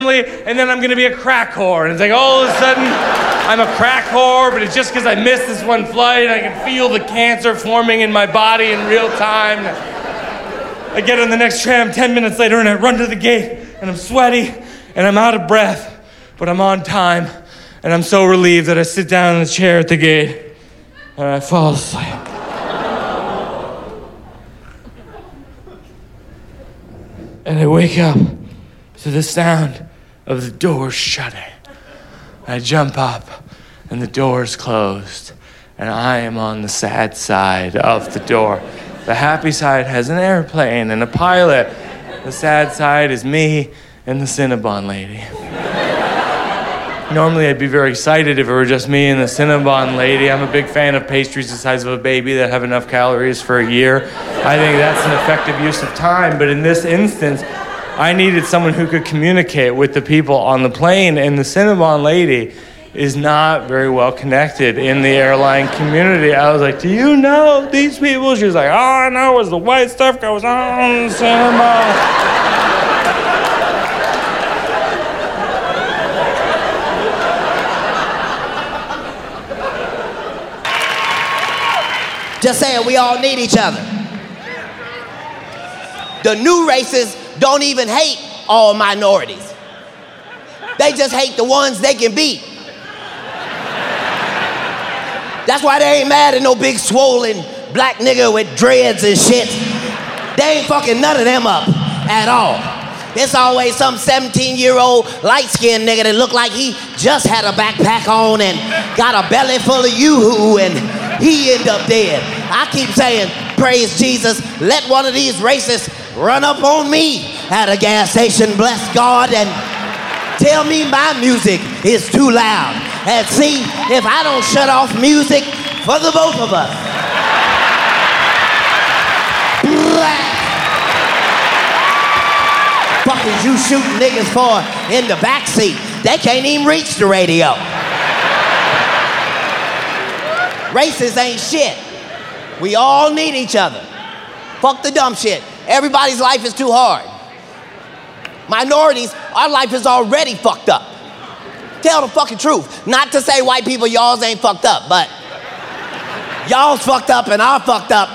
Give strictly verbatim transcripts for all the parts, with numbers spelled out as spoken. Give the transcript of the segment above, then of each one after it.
family, and then I'm gonna be a crack whore. And it's like all of a sudden, I'm a crack whore, but it's just because I missed this one flight, and I can feel the cancer forming in my body in real time. I get on the next tram ten minutes later, and I run to the gate, and I'm sweaty, and I'm out of breath, but I'm on time, and I'm so relieved that I sit down in the chair at the gate, and I fall asleep. And I wake up to the sound of the doors shutting. I jump up, and the door's closed, and I am on the sad side of the door. The happy side has an airplane and a pilot. The sad side is me and the Cinnabon lady. Normally, I'd be very excited if it were just me and the Cinnabon lady. I'm a big fan of pastries the size of a baby that have enough calories for a year. I think that's an effective use of time, but in this instance, I needed someone who could communicate with the people on the plane, and the Cinnabon lady is not very well connected in the airline community. I was like, do you know these people? She was like, all I know is the white stuff goes on in the Cinnabon. Just saying, we all need each other. The new races don't even hate all minorities. They just hate the ones they can beat. That's why they ain't mad at no big swollen black nigga with dreads and shit. They ain't fucking none of them up at all. It's always some seventeen-year-old light-skinned nigga that look like he just had a backpack on and got a belly full of yoo-hoo and he end up dead. I keep saying, praise Jesus, let one of these racists run up on me at a gas station, bless God, and tell me my music is too loud. And see if I don't shut off music for the both of us. Fuck is you shooting niggas for in the backseat? They can't even reach the radio. Racists ain't shit. We all need each other. Fuck the dumb shit. Everybody's life is too hard. Minorities, our life is already fucked up. Tell the fucking truth. Not to say white people, y'all's ain't fucked up, but y'all's fucked up and I'm fucked up.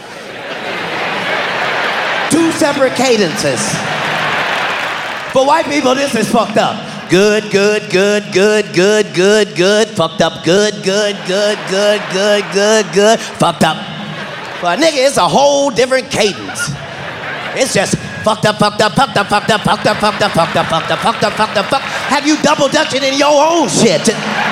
Two separate cadences. For white people, this is fucked up. Good, good, good, good, good, good, good, fucked up, good, good, good, good, good, good, good, fucked up. But nigga, it's a whole different cadence. It's just fucked up, fucked up, fucked up, fucked up, fucked up, fucked up, fucked up, fucked up, fucked up, fucked up, fucked up. Have you double dutching in your own shit?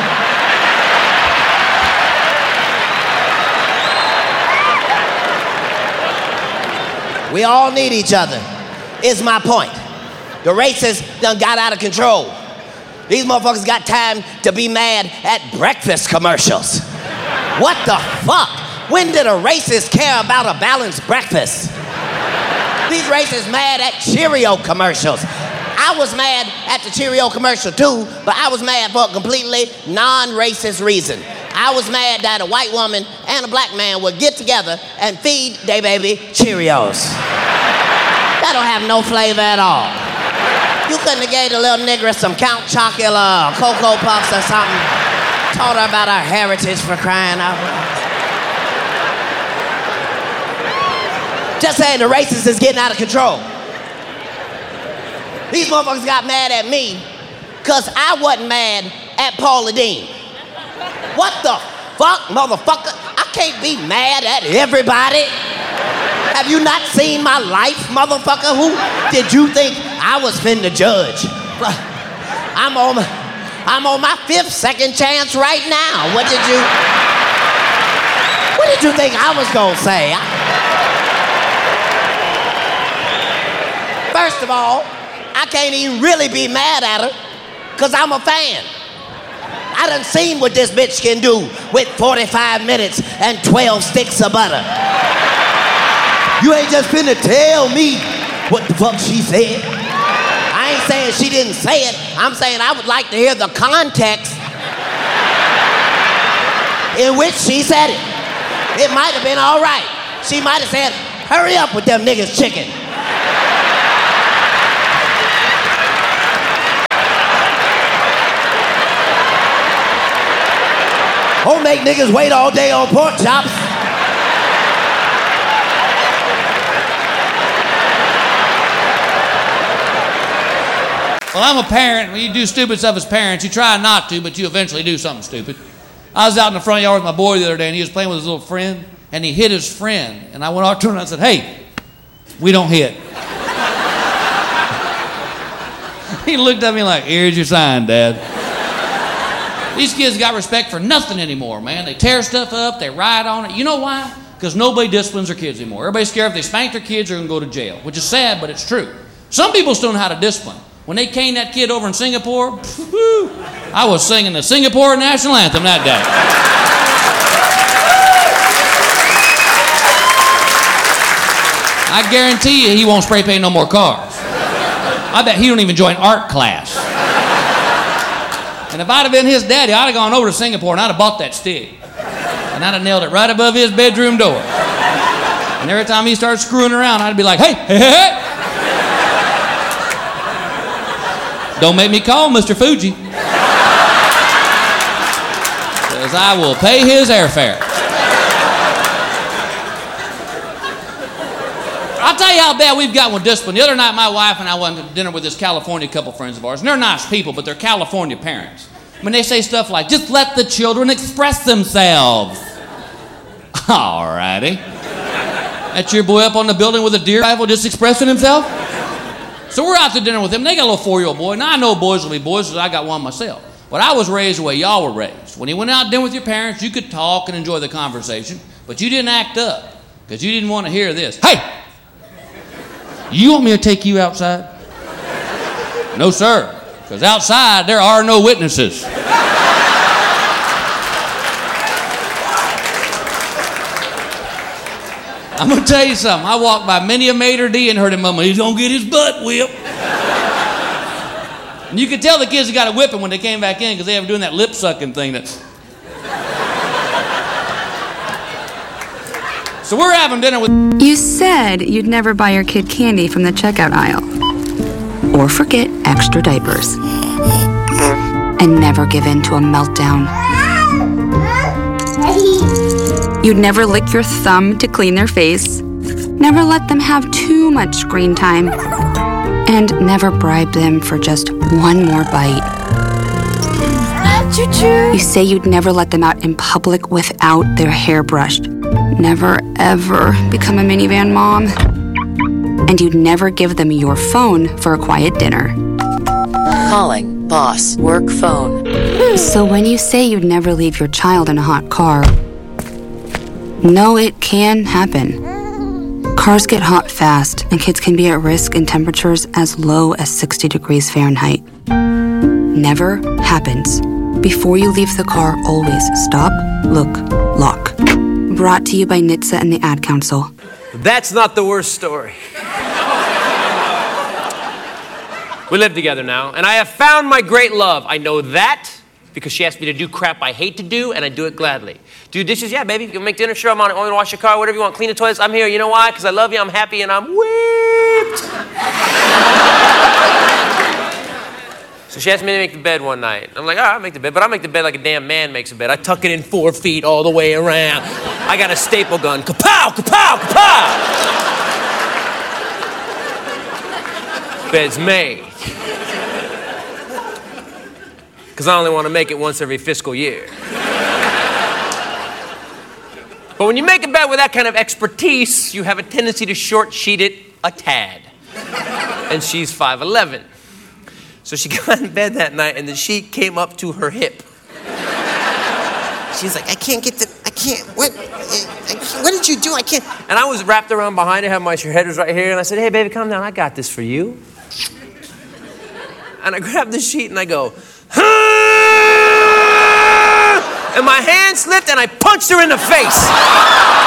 We all need each other, is my point. The racists done got out of control. These motherfuckers got time to be mad at breakfast commercials. What the fuck? When did a racist care about a balanced breakfast? These racists mad at Cheerio commercials. I was mad at the Cheerio commercial too, but I was mad for a completely non-racist reason. I was mad that a white woman and a black man would get together and feed their baby Cheerios. That don't have no flavor at all. You couldn't have gave the little nigger some Count Chocula or Cocoa Puffs or something. Taught her about our heritage for crying out loud. Just saying, the racist is getting out of control. These motherfuckers got mad at me because I wasn't mad at Paula Deen. What the fuck, motherfucker? I can't be mad at everybody. Have you not seen my life, motherfucker? Who did you think I was finna judge? I'm on my, I'm on my fifth second chance right now. What did you, what did you think I was gonna say? I, First of all, I can't even really be mad at her because I'm a fan. I done seen what this bitch can do with forty-five minutes and twelve sticks of butter. You ain't just finna tell me what the fuck she said. I ain't saying she didn't say it. I'm saying I would like to hear the context in which she said it. It might have been all right. She might have said, hurry up with them niggas chicken. Don't make niggas wait all day on pork chops. Well, I'm a parent. When you do stupid stuff as parents, you try not to, but you eventually do something stupid. I was out in the front yard with my boy the other day, and he was playing with his little friend, and he hit his friend. And I went out to him and I said, hey, we don't hit. He looked at me like, here's your sign, Dad. These kids got respect for nothing anymore, man. They tear stuff up, they ride on it. You know why? Because nobody disciplines their kids anymore. Everybody's scared if they spank their kids, they're going to go to jail, which is sad, but it's true. Some people still know how to discipline. When they caned that kid over in Singapore, whoo, I was singing the Singapore national anthem that day. I guarantee you he won't spray paint no more cars. I bet he don't even join art class. And if I'd have been his daddy, I'd have gone over to Singapore and I'd have bought that stick. And I'd have nailed it right above his bedroom door. And every time he started screwing around, I'd be like, hey, hey, hey, hey. Don't make me call Mister Fuji. Because I will pay his airfare. I'll tell you how bad we've got with discipline. The other night, my wife and I went to dinner with this California couple friends of ours. And they're nice people, but they're California parents. When they say stuff like, just let the children express themselves. All righty. That's your boy up on the building with a deer rifle just expressing himself? So we're out to dinner with them. They got a little four-year-old boy. Now I know boys will be boys because I got one myself. But I was raised the way y'all were raised. When you went out to dinner with your parents, you could talk and enjoy the conversation, but you didn't act up because you didn't want to hear this. Hey, you want me to take you outside? No, sir, because outside there are no witnesses. I'm going to tell you something. I walked by many a maitre d' and heard him mumble, he's going to get his butt whipped. And you could tell the kids got a whipping when they came back in because they were doing that lip-sucking thing. That... So we're having dinner with... You said you'd never buy your kid candy from the checkout aisle. Or forget extra diapers. And never give in to a meltdown. You'd never lick your thumb to clean their face, never let them have too much screen time, and never bribe them for just one more bite. You say you'd never let them out in public without their hair brushed, never ever become a minivan mom, and you'd never give them your phone for a quiet dinner. Calling boss work phone. So when you say you'd never leave your child in a hot car, no, it can happen. Cars get hot fast, and kids can be at risk in temperatures as low as sixty degrees Fahrenheit. Never happens. Before you leave the car, always stop, look, lock. Brought to you by N H T S A and the Ad Council. That's not the worst story. We live together now, and I have found my great love. I know that because she asked me to do crap I hate to do, and I do it gladly. Do dishes? Yeah, baby. You make dinner? Sure, I'm on it. Want me to wash your car? Whatever you want. Clean the toilets? I'm here. You know why? Because I love you, I'm happy, and I'm whipped. So she asked me to make the bed one night. I'm like, all right, I'll make the bed, but I'll make the bed like a damn man makes a bed. I tuck it in four feet all the way around. I got a staple gun. Kapow, kapow, kapow! Bed's made. Because I only want to make it once every fiscal year. But when you make a bed with that kind of expertise, you have a tendency to short-sheet it a tad. And she's five eleven. So she got in bed that night, and the sheet came up to her hip. She's like, I can't get the, I can't, what, I can't, what did you do? I can't. And I was wrapped around behind her, had my head was right here, and I said, hey, baby, calm down, I got this for you. And I grabbed the sheet, and I go, and my hand slipped, and I punched her in the face.